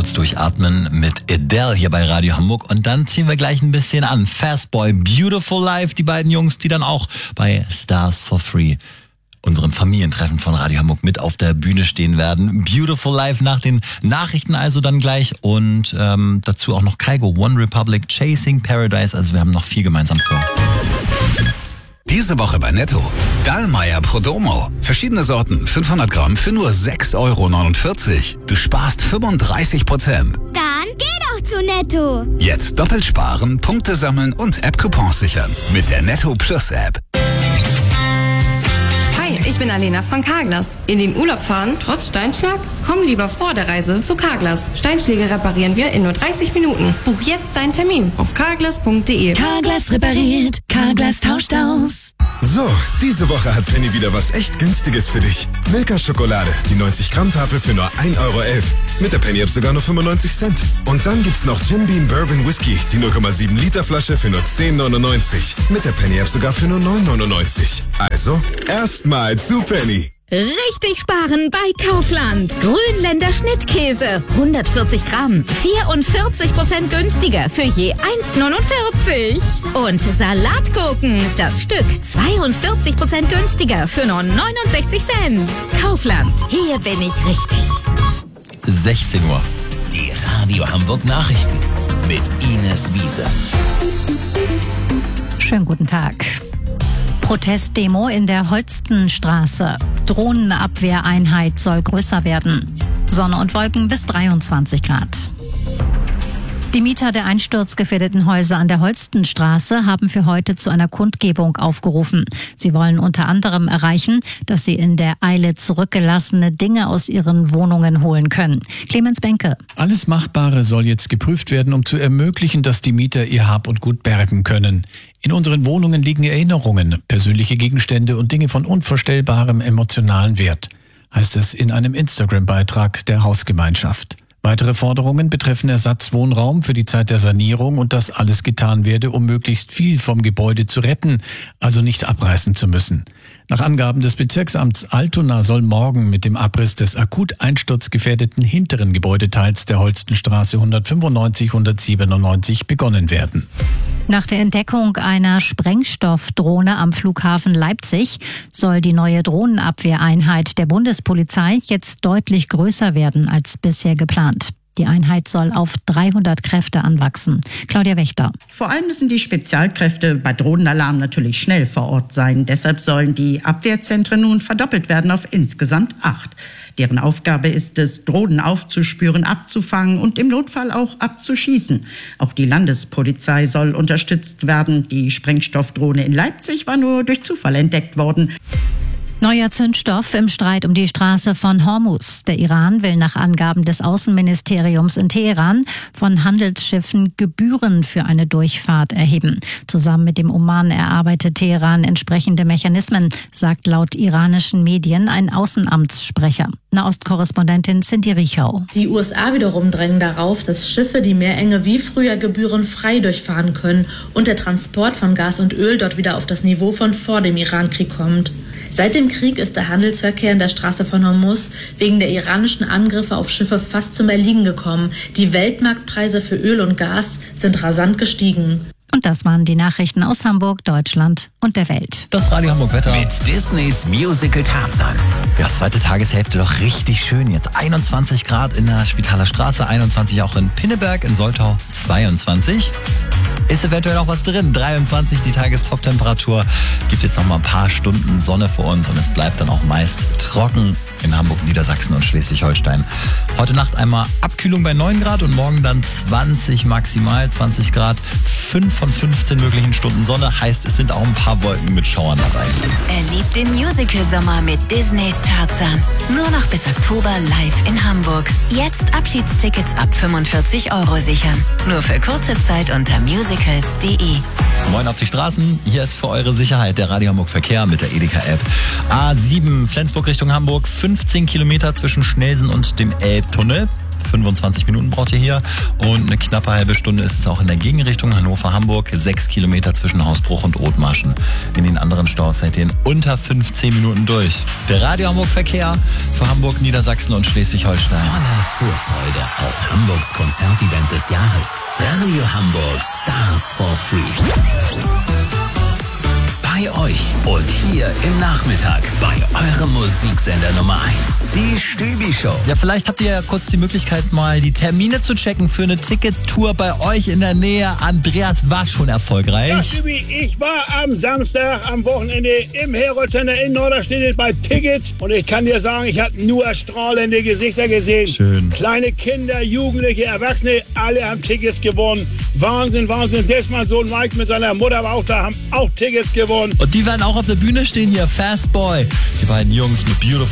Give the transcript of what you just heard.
kurz durchatmen mit Adele hier bei Radio Hamburg und dann ziehen wir gleich ein bisschen an. Fastboy, Beautiful Life, die beiden Jungs, die dann auch bei Stars for Free, unserem Familientreffen von Radio Hamburg, mit auf der Bühne stehen werden. Beautiful Life nach den Nachrichten also dann gleich und dazu auch noch Kygo, One Republic, Chasing Paradise, also wir haben noch viel gemeinsam vor. Diese Woche bei Netto. Dallmayr Prodomo. Verschiedene Sorten, 500 Gramm für nur 6,49 €. Du sparst 35%. Dann geh doch zu Netto. Jetzt doppelt sparen, Punkte sammeln und App-Coupons sichern. Mit der Netto Plus App. Hi, ich bin Alena von Carglass. In den Urlaub fahren trotz Steinschlag? Komm lieber vor der Reise zu Carglass. Steinschläge reparieren wir in nur 30 Minuten. Buch jetzt deinen Termin auf carglass.de. Carglass repariert, Carglass tauscht aus. So, diese Woche hat Penny wieder was echt Günstiges für dich. Milka-Schokolade, die 90-Gramm-Tafel für nur 1,11 €. Mit der Penny-App sogar nur 95 Cent. Und dann gibt's noch Jim Beam Bourbon Whisky, die 0,7 Liter Flasche für nur 10,99. Mit der Penny-App sogar für nur 9,99. Also, erstmal zu Penny. Richtig sparen bei Kaufland. Grünländer Schnittkäse. 140 Gramm. 44% günstiger für je 1,49. Und Salatgurken. Das Stück 42% günstiger für nur 69 Cent. Kaufland. Hier bin ich richtig. 16 Uhr. Die Radio Hamburg Nachrichten mit Ines Wiese. Schönen guten Tag. Protestdemo in der Holstenstraße. Drohnenabwehreinheit soll größer werden. Sonne und Wolken bis 23 Grad. Die Mieter der einsturzgefährdeten Häuser an der Holstenstraße haben für heute zu einer Kundgebung aufgerufen. Sie wollen unter anderem erreichen, dass sie in der Eile zurückgelassene Dinge aus ihren Wohnungen holen können. Clemens Benke. Alles Machbare soll jetzt geprüft werden, um zu ermöglichen, dass die Mieter ihr Hab und Gut bergen können. In unseren Wohnungen liegen Erinnerungen, persönliche Gegenstände und Dinge von unvorstellbarem emotionalen Wert, heißt es in einem Instagram-Beitrag der Hausgemeinschaft. Weitere Forderungen betreffen Ersatzwohnraum für die Zeit der Sanierung und dass alles getan werde, um möglichst viel vom Gebäude zu retten, also nicht abreißen zu müssen. Nach Angaben des Bezirksamts Altona soll morgen mit dem Abriss des akut einsturzgefährdeten hinteren Gebäudeteils der Holstenstraße 195/197 begonnen werden. Nach der Entdeckung einer Sprengstoffdrohne am Flughafen Leipzig soll die neue Drohnenabwehreinheit der Bundespolizei jetzt deutlich größer werden als bisher geplant. Die Einheit soll auf 300 Kräfte anwachsen. Claudia Wächter. Vor allem müssen die Spezialkräfte bei Drohnenalarm natürlich schnell vor Ort sein. Deshalb sollen die Abwehrzentren nun verdoppelt werden auf insgesamt 8. Deren Aufgabe ist es, Drohnen aufzuspüren, abzufangen und im Notfall auch abzuschießen. Auch die Landespolizei soll unterstützt werden. Die Sprengstoffdrohne in Leipzig war nur durch Zufall entdeckt worden. Neuer Zündstoff im Streit um die Straße von Hormuz. Der Iran will nach Angaben des Außenministeriums in Teheran von Handelsschiffen Gebühren für eine Durchfahrt erheben. Zusammen mit dem Oman erarbeitet Teheran entsprechende Mechanismen, sagt laut iranischen Medien ein Außenamtssprecher. Nahostkorrespondentin Cindy Riechau. Die USA wiederum drängen darauf, dass Schiffe die Meerenge wie früher gebührenfrei durchfahren können und der Transport von Gas und Öl dort wieder auf das Niveau von vor dem Irankrieg kommt. Seit dem Krieg ist der Handelsverkehr in der Straße von Hormuz wegen der iranischen Angriffe auf Schiffe fast zum Erliegen gekommen. Die Weltmarktpreise für Öl und Gas sind rasant gestiegen. Und das waren die Nachrichten aus Hamburg, Deutschland und der Welt. Das Radio Hamburg Wetter. Mit Disneys Musical Tarzan. Ja, zweite Tageshälfte doch richtig schön. Jetzt 21 Grad in der Spitaler Straße, 21 auch in Pinneberg, in Soltau 22. Ist eventuell noch was drin. 23 die Tagestop-Temperatur. Gibt jetzt noch mal ein paar Stunden Sonne vor uns und es bleibt dann auch meist trocken in Hamburg, Niedersachsen und Schleswig-Holstein. Heute Nacht einmal Abkühlung bei 9 Grad und morgen dann 20 maximal, 20 Grad. 5 von 15 möglichen Stunden Sonne, heißt es sind auch ein paar Wolken mit Schauern dabei. Erlebt den Musical-Sommer mit Disneys Tarzan. Nur noch bis Oktober live in Hamburg. Jetzt Abschiedstickets ab 45 € sichern. Nur für kurze Zeit unter musicals.de. Moin auf die Straßen. Hier ist für eure Sicherheit der Radio Hamburg Verkehr mit der Edeka-App. A7 Flensburg Richtung Hamburg, 15 Kilometer zwischen Schnelsen und dem Elbtunnel. 25 Minuten braucht ihr hier und eine knappe halbe Stunde ist es auch in der Gegenrichtung Hannover-Hamburg. 6 Kilometer zwischen Hausbruch und Othmarschen. In den anderen Staus seid ihr in unter 15 Minuten durch. Der Radio Hamburg Verkehr für Hamburg, Niedersachsen und Schleswig-Holstein. Voller Vorfreude auf Hamburgs Konzertevent des Jahres. Radio Hamburg Stars for Free. Bei euch und hier im Nachmittag bei eurem Musiksender Nummer 1, die Stübi-Show. Ja, vielleicht habt ihr ja kurz die Möglichkeit, mal die Termine zu checken für eine Tickettour bei euch in der Nähe. Andreas war schon erfolgreich. Ja, Stübi, ich war am Samstag, am Wochenende im Herold-Center in Norderstedt bei Tickets und ich kann dir sagen, ich habe nur strahlende Gesichter gesehen. Schön. Kleine Kinder, Jugendliche, Erwachsene, alle haben Tickets gewonnen. Wahnsinn, Wahnsinn. Selbst mein Sohn Mike mit seiner Mutter war auch da, haben auch Tickets gewonnen. Und die werden auch auf der Bühne stehen hier. Fast Boy. Die beiden Jungs mit Beautiful